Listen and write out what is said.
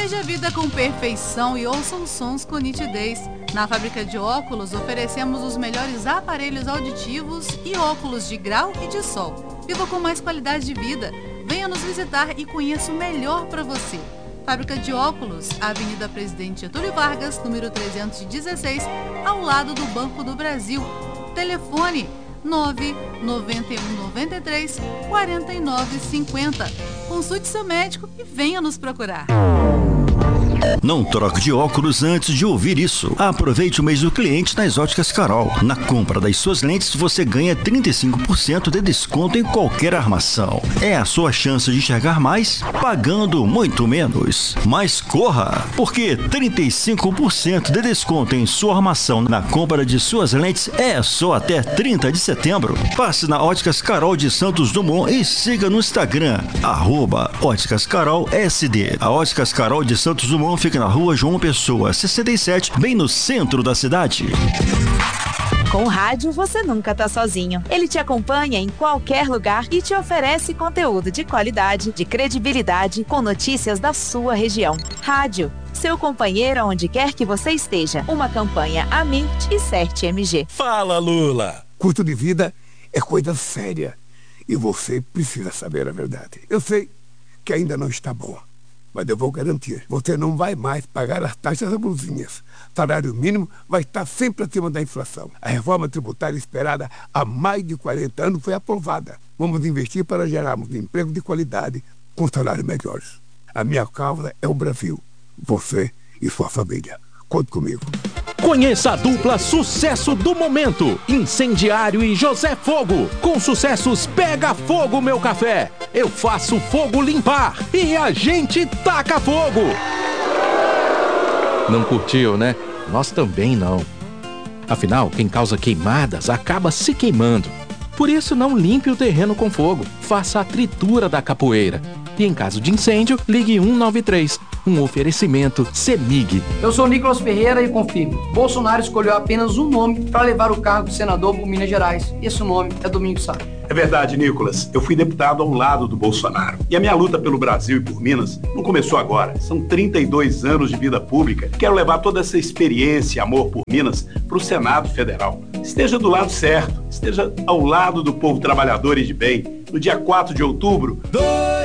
Veja a vida com perfeição e ouça os sons com nitidez. Na Fábrica de Óculos, oferecemos os melhores aparelhos auditivos e óculos de grau e de sol. Viva com mais qualidade de vida. Venha nos visitar e conheça o melhor para você. Fábrica de Óculos, Avenida Presidente Getúlio Vargas, número 316, ao lado do Banco do Brasil. Telefone 99193-4950. Consulte seu médico e venha nos procurar. Não troque de óculos antes de ouvir isso. Aproveite o mês do cliente nas Óticas Carol. Na compra das suas lentes, você ganha 35% de desconto em qualquer armação. É a sua chance de enxergar mais, pagando muito menos. Mas corra, porque 35% de desconto em sua armação na compra de suas lentes é só até 30 de setembro. Passe na Óticas Carol de Santos Dumont e siga no Instagram, @óticascarolsd. A Óticas Carol de Santos Dumont fica na Rua João Pessoa, 67, bem no centro da cidade. Com o rádio, você nunca tá sozinho. Ele te acompanha em qualquer lugar e te oferece conteúdo de qualidade, de credibilidade, com notícias da sua região. Rádio, seu companheiro onde quer que você esteja. Uma campanha Amit e CERT-MG. Fala, Lula! Custo de vida é coisa séria e você precisa saber a verdade. Eu sei que ainda não está bom, mas eu vou garantir, você não vai mais pagar as taxas abusivas. Salário mínimo vai estar sempre acima da inflação. A reforma tributária esperada há mais de 40 anos foi aprovada. Vamos investir para gerarmos emprego de qualidade com salários melhores. A minha causa é o Brasil, você e sua família. Conte comigo. Conheça a dupla sucesso do momento, Incendiário e José Fogo. Com sucessos Pega Fogo Meu Café, Eu Faço Fogo Limpar e A Gente Taca Fogo. Não curtiu, né? Nós também não. Afinal, quem causa queimadas acaba se queimando. Por isso, não limpe o terreno com fogo. Faça a tritura da capoeira. E em caso de incêndio, ligue 193. Um oferecimento CEMIG. Eu sou Nicolas Ferreira e confirmo. Bolsonaro escolheu apenas um nome para levar o cargo de senador por Minas Gerais. Esse nome é Domingos Sá. É verdade, Nicolas. Eu fui deputado ao lado do Bolsonaro. E a minha luta pelo Brasil e por Minas não começou agora. São 32 anos de vida pública. Quero levar toda essa experiência e amor por Minas para o Senado Federal. Esteja do lado certo. Esteja ao lado do povo trabalhador e de bem. No dia 4 de outubro...